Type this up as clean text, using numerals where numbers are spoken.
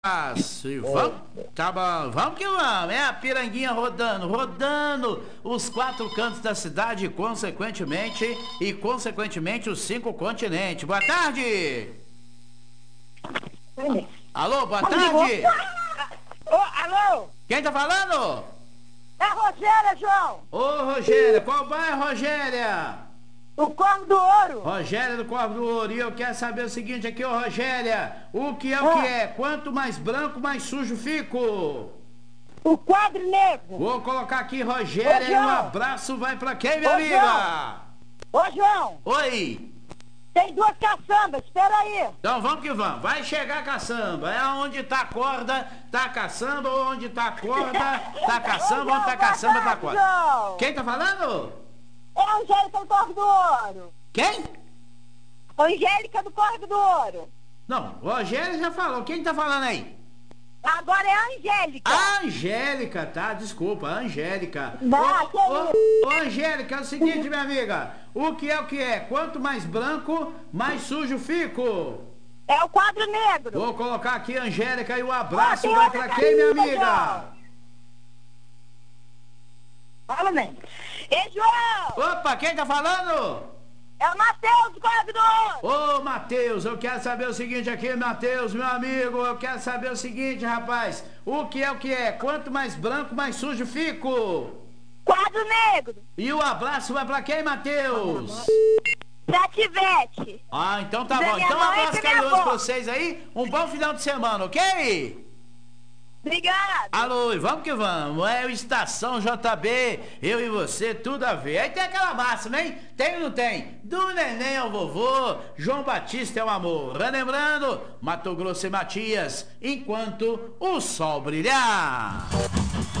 E vamos, tá bom, vamos que vamos, é a piranguinha rodando os 4 cantos da cidade e consequentemente os 5 continentes. Boa tarde! Alô, boa tarde! Alô? Quem tá falando? É a Rogéria, João! Ô, Rogéria, qual bairro, Rogéria? O Corvo do Ouro! Rogéria do Corvo do Ouro, e eu quero saber o seguinte aqui, ô Rogéria, o que é o que é? Quanto mais branco, mais sujo fico? O quadro negro! Vou colocar aqui, Rogéria, e um abraço vai pra quem, minha amiga? Ô, João! Oi! Tem 2 caçambas, espera aí! Então vamos que vamos, vai chegar a caçamba, é onde tá a corda, tá a caçamba, onde tá a corda, tá a caçamba, onde tá a caçamba, tá a corda. João. Quem tá falando? É a Angélica do Corvo do Ouro! Quem? Angélica do Corvo do Ouro! Não, o Rogério já falou, quem tá falando aí? Agora é a Angélica! Angélica, tá? Desculpa, Angélica. Não, Ô, Angélica, é o seguinte, minha amiga. O que é? Quanto mais branco, mais sujo fico. É o quadro negro! Vou colocar aqui, Angélica, e o abraço tem vai outra pra quem, minha camisa, amiga? João. Fala, né? Ei, João! Opa, quem tá falando? É o Matheus do Corvo do Ouro! Ô, Matheus, eu quero saber o seguinte aqui, Matheus, meu amigo, eu quero saber o seguinte, rapaz. O que é? Quanto mais branco, mais sujo fico. Quadro negro! E o abraço vai pra quem, Matheus? Pra Tivete! Ah, então tá Da bom. minha Então um mãe e abraço da minha carinhoso avó. pra vocês aí. Um bom final de semana, ok? Obrigado! Alô, e vamos que vamos. É o Estação JB, eu e você, tudo a ver. Aí tem aquela máxima, hein? Tem ou não tem? Do neném ao vovô, João Batista é o amor. Relembrando, Mato Grosso e Matias, enquanto o sol brilhar.